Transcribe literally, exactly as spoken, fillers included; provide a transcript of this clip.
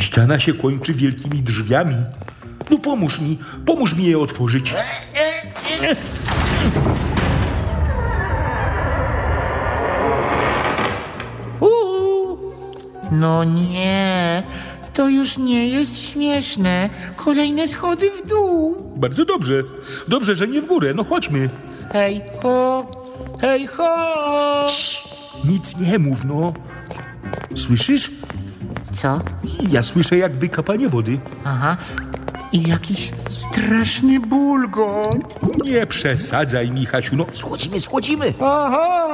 Ściana się kończy wielkimi drzwiami. No pomóż mi, pomóż mi je otworzyć. Uuu. No nie, to już nie jest śmieszne. Kolejne schody w dół. Bardzo dobrze. Dobrze, że nie w górę. No chodźmy. Hej, ho, hej, ho. Nic nie mów, no. Słyszysz? Co? Ja słyszę jakby kapanie wody. Aha. I jakiś straszny bulgot. Nie przesadzaj, Michasiu. No, schodzimy, schodzimy. Aha,